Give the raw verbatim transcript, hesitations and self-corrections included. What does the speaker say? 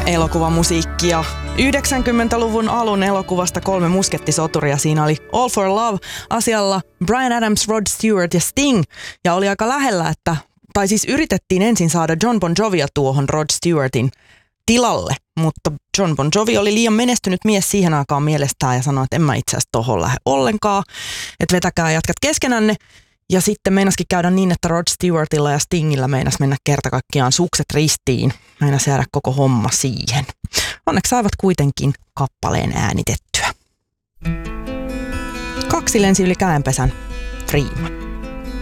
elokuvamusiikkia. yhdeksänkymmentäluvun alun elokuvasta Kolme muskettisoturia. Siinä oli All for Love asialla Bryan Adams, Rod Stewart ja Sting. Ja oli aika lähellä, että, tai siis yritettiin ensin saada John Bon Jovia tuohon Rod Stewartin tilalle. Mutta John Bon Jovi oli liian menestynyt mies siihen aikaan mielestään ja sanoi, että en mä itse asiassa tohon lähde ollenkaan. Että vetäkää jätkät keskenänne. Ja sitten meinaskin käydä niin, että Rod Stewartilla ja Stingillä meinas mennä kerta kaikkiaan sukset ristiin. Meinas jäädä koko homma siihen. Onneksi saivat kuitenkin kappaleen äänitettyä. Kaksi lensi yli käenpesän. Freeman.